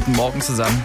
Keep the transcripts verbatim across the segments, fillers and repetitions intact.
Guten Morgen zusammen.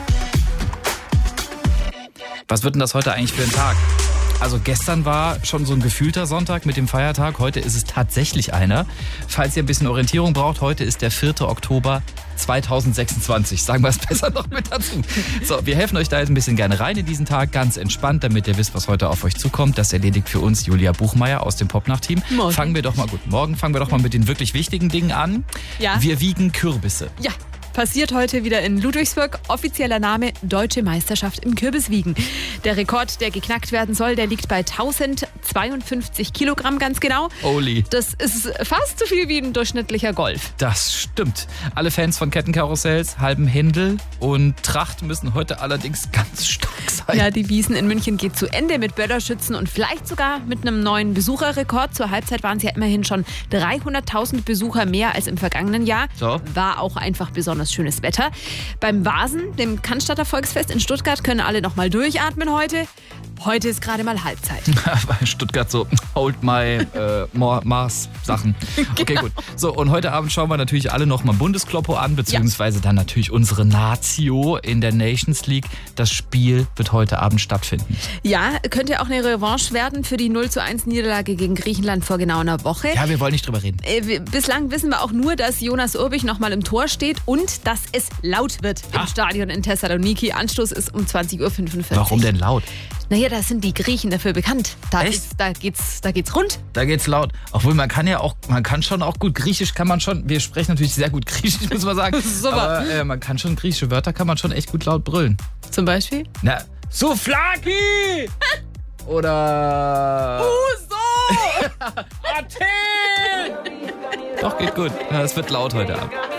Was wird denn das heute eigentlich für ein Tag? Also gestern war schon so ein gefühlter Sonntag mit dem Feiertag. Heute ist es tatsächlich einer. Falls ihr ein bisschen Orientierung braucht, heute ist der vierte Oktober zweitausendsechsundzwanzig. Sagen wir es besser noch mit dazu. So, wir helfen euch da jetzt ein bisschen gerne rein in diesen Tag. Ganz entspannt, damit ihr wisst, was heute auf euch zukommt. Das erledigt für uns Julia Buchmeier aus dem Popnacht-Team. Morgen. Fangen wir doch mal, guten Morgen, fangen wir doch mal mit den wirklich wichtigen Dingen an. Ja. Wir wiegen Kürbisse. Ja. Passiert heute wieder in Ludwigsburg. Offizieller Name Deutsche Meisterschaft im Kürbiswiegen. Der Rekord, der geknackt werden soll, der liegt bei tausendzweiundfünfzig Kilogramm ganz genau. Oli. Das ist fast so viel wie ein durchschnittlicher Golf. Das stimmt. Alle Fans von Kettenkarussells, halben Händel und Tracht müssen heute allerdings ganz stark sein. Ja, die Wiesn in München geht zu Ende mit Böllerschützen und vielleicht sogar mit einem neuen Besucherrekord. Zur Halbzeit waren es ja immerhin schon dreihunderttausend Besucher mehr als im vergangenen Jahr. So. War auch einfach besonders schönes Wetter. Beim Vasen, dem Cannstatter Volksfest in Stuttgart, können alle noch mal durchatmen heute. Heute ist gerade mal Halbzeit. Bei Stuttgart so, hold my äh, Mars Sachen. Okay, gut. So, und heute Abend schauen wir natürlich alle noch mal Bundeskloppo an, beziehungsweise dann natürlich unsere Nazio in der Nations League. Das Spiel wird heute Abend stattfinden. Ja, könnte auch eine Revanche werden für die null zu eins Niederlage gegen Griechenland vor genau einer Woche. Ja, wir wollen nicht drüber reden. Äh, bislang wissen wir auch nur, dass Jonas Urbich noch mal im Tor steht und dass es laut wird Ha? im Stadion in Thessaloniki. Anstoß ist um zwanzig Uhr fünfundvierzig. Warum denn laut? Naja, da sind die Griechen dafür bekannt. Da, Echt? ist, da, geht's, da geht's rund. Da geht's laut. Obwohl, man kann ja auch, man kann schon auch gut Griechisch, kann man schon, wir sprechen natürlich sehr gut Griechisch, muss man sagen. Super. Aber äh, man kann schon griechische Wörter, kann man schon echt gut laut brüllen. Zum Beispiel? Na, Souflaki! Oder... so! Athen! Doch, geht gut. Ja, es wird laut heute Abend.